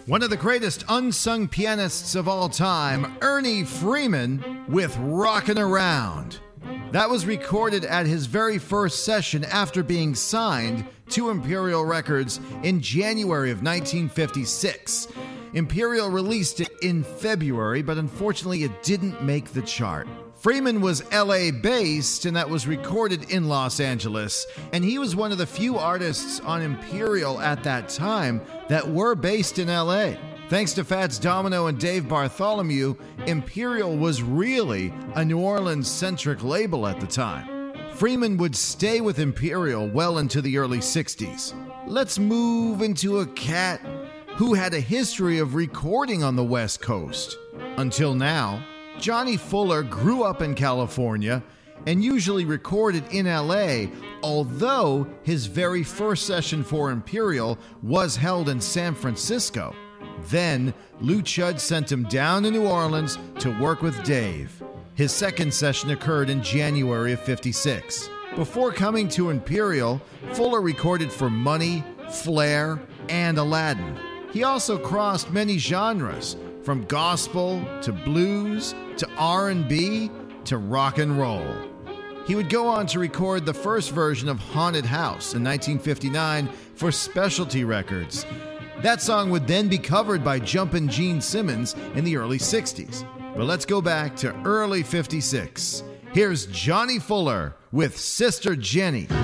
One of the greatest unsung pianists of all time, Ernie Freeman, with Rockin' Around. That was recorded at his very first session after being signed to Imperial Records in January of 1956. Imperial released it in February, but unfortunately it didn't make the chart. Freeman was LA-based, and that was recorded in Los Angeles, and he was one of the few artists on Imperial at that time that were based in LA. Thanks to Fats Domino and Dave Bartholomew, Imperial was really a New Orleans-centric label at the time. Freeman would stay with Imperial well into the early 60s. Let's move into a cat who had a history of recording on the West Coast. Until now, Johnny Fuller grew up in California and usually recorded in LA, although his very first session for Imperial was held in San Francisco. Then, Lou Chudd sent him down to New Orleans to work with Dave. His second session occurred in January of '56. Before coming to Imperial, Fuller recorded for Money, Flair, and Aladdin. He also crossed many genres, from gospel to blues to R&B to rock and roll. He would go on to record the first version of Haunted House in 1959 for Specialty Records. That song would then be covered by Jumpin' Gene Simmons in the early 60s. But let's go back to early 56. Here's Johnny Fuller with Sister Jenny.